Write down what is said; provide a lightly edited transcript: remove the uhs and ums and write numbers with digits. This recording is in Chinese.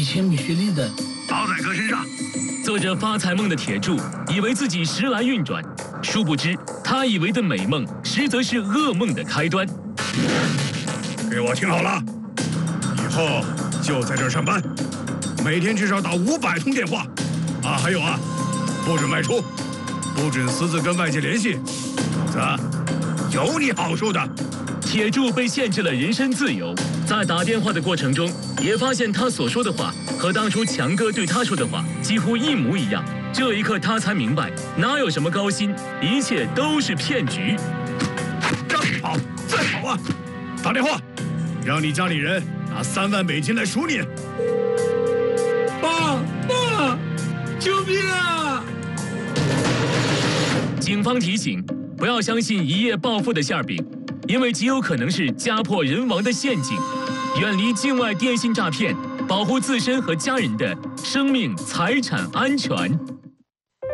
必签必须离的。 包在哥身上。 做着发财梦的铁柱以为自己时来运转，殊不知他以为的美梦，实则是噩梦的开端。 给我听好了，以后就在这儿上班，每天至少打500通电话。啊，还有啊，不准外出，不准私自跟外界联系，否则有你好受的。 铁柱被限制了人身自由，在打电话的过程中，也发现他所说的话和当初强哥对他说的话几乎一模一样。这一刻，他才明白，哪有什么高薪，一切都是骗局。 让你跑，再跑啊！打电话，让你家里人拿3万美金来赎你。 爸，救命啊！ 警方提醒，不要相信一夜暴富的馅饼，因为极有可能是家破人亡的陷阱。远离境外电信诈骗，保护自身和家人的生命财产安全。